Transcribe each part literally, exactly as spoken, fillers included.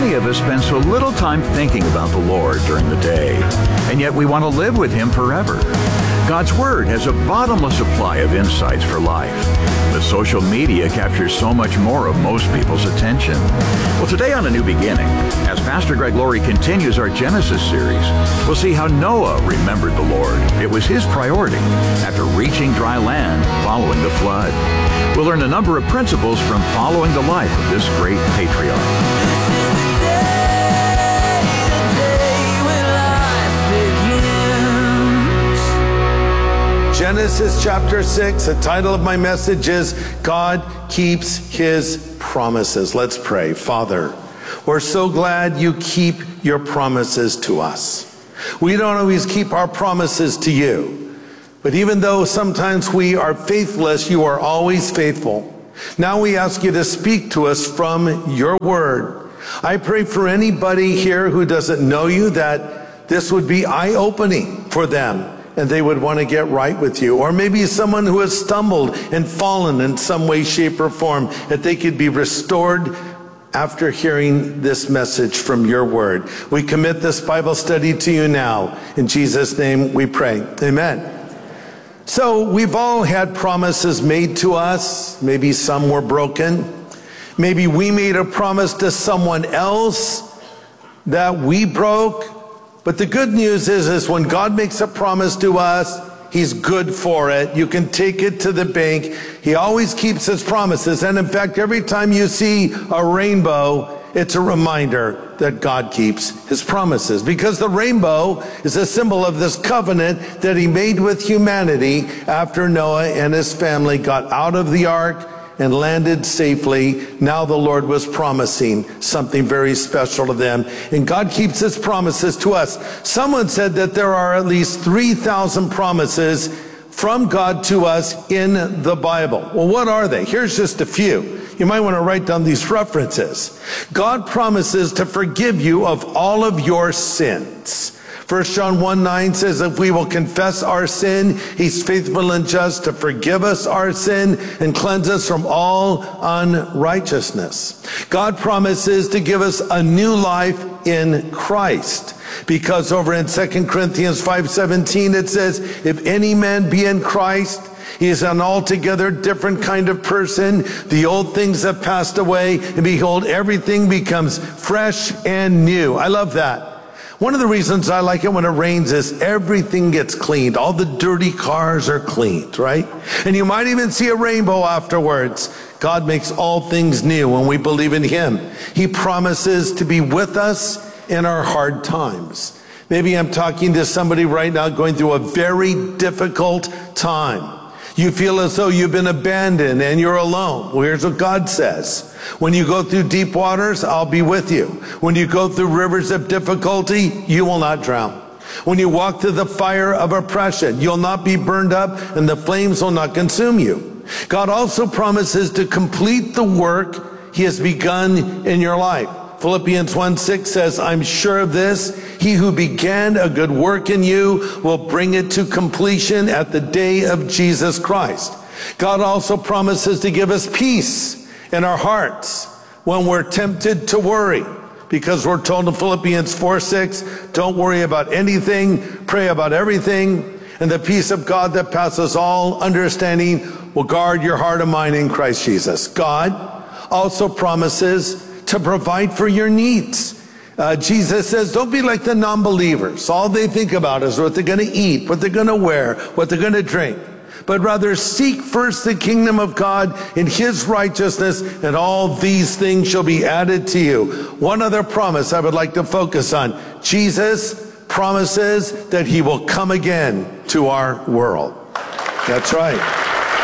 Many of us spend so little time thinking about the Lord during the day, and yet we want to live with Him forever. God's Word has a bottomless supply of insights for life, but social media captures so much more of most people's attention. Well, today on A New Beginning, as Pastor Greg Laurie continues our Genesis series, we'll see how Noah remembered the Lord. It was his priority after reaching dry land following the flood. We'll learn a number of principles from following the life of this great patriarch. Genesis chapter six, the title of my message is God Keeps His Promises. Let's pray. Father, we're so glad you keep your promises to us. We don't always keep our promises to you, but even though sometimes we are faithless, you are always faithful. Now we ask you to speak to us from your word. I pray for anybody here who doesn't know you that this would be eye-opening for them, and they would want to get right with you. Or maybe someone who has stumbled and fallen in some way, shape, or form, that they could be restored after hearing this message from your word. We commit this Bible study to you now. In Jesus' name we pray. Amen. So we've all had promises made to us. Maybe some were broken. Maybe we made a promise to someone else that we broke. But the good news is, is when God makes a promise to us, He's good for it. You can take it to the bank. He always keeps His promises. And in fact, every time you see a rainbow, it's a reminder that God keeps His promises. Because the rainbow is a symbol of this covenant that He made with humanity after Noah and his family got out of the ark and landed safely. Now the Lord was promising something very special to them. And God keeps His promises to us. Someone said that there are at least three thousand promises from God to us in the Bible. Well, what are they? Here's just a few. You might want to write down these references. God promises to forgive you of all of your sins. First John one nine says, if we will confess our sin, He's faithful and just to forgive us our sin and cleanse us from all unrighteousness. God promises to give us a new life in Christ. Because over in Second Corinthians five seventeen, it says, if any man be in Christ, he is an altogether different kind of person. The old things have passed away, and behold, everything becomes fresh and new. I love that. One of the reasons I like it when it rains is everything gets cleaned. All the dirty cars are cleaned, right? And you might even see a rainbow afterwards. God makes all things new when we believe in Him. He promises to be with us in our hard times. Maybe I'm talking to somebody right now going through a very difficult time. You feel as though you've been abandoned and you're alone. Well, here's what God says. When you go through deep waters, I'll be with you. When you go through rivers of difficulty, you will not drown. When you walk through the fire of oppression, you'll not be burned up and the flames will not consume you. God also promises to complete the work He has begun in your life. Philippians one six says, I'm sure of this, He who began a good work in you will bring it to completion at the day of Jesus Christ. God also promises to give us peace in our hearts when we're tempted to worry. Because we're told in Philippians four six, don't worry about anything, pray about everything, and the peace of God that passes all understanding will guard your heart and mind in Christ Jesus. God also promises to provide for your needs. Uh, Jesus says, don't be like the non-believers. All they think about is what they're going to eat, what they're going to wear, what they're going to drink. But rather seek first the kingdom of God and His righteousness, and all these things shall be added to you. One other promise I would like to focus on. Jesus promises that He will come again to our world. That's right.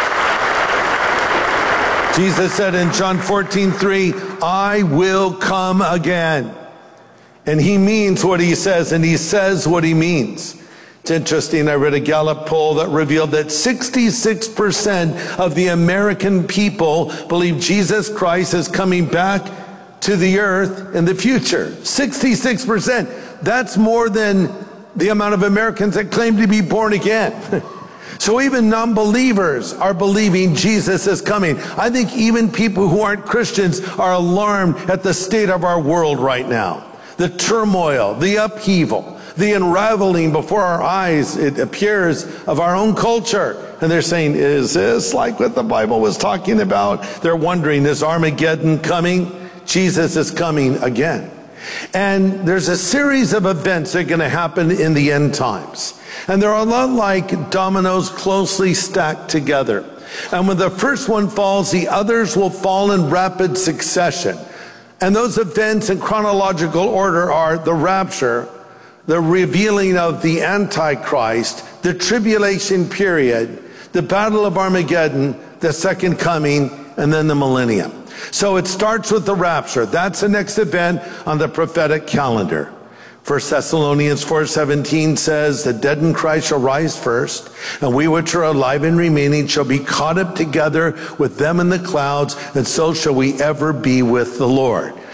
Jesus said in John fourteen three, I will come again. And He means what He says, and He says what He means. It's interesting, I read a Gallup poll that revealed that sixty-six percent of the American people believe Jesus Christ is coming back to the earth in the future. sixty-six percent. That's more than the amount of Americans that claim to be born again. So even non-believers are believing Jesus is coming. I think even people who aren't Christians are alarmed at the state of our world right now. The turmoil, the upheaval, the unraveling before our eyes, it appears, of our own culture. And they're saying, is this like what the Bible was talking about? They're wondering, is Armageddon coming? Jesus is coming again. And there's a series of events that are going to happen in the end times. And they're a lot like dominoes closely stacked together. And when the first one falls, the others will fall in rapid succession. And those events in chronological order are the rapture, the revealing of the Antichrist, the tribulation period, the battle of Armageddon, the second coming, and then the millennium. So it starts with the rapture. That's the next event on the prophetic calendar. First Thessalonians four seventeen says, the dead in Christ shall rise first, and we which are alive and remaining shall be caught up together with them in the clouds, and so shall we ever be with the Lord.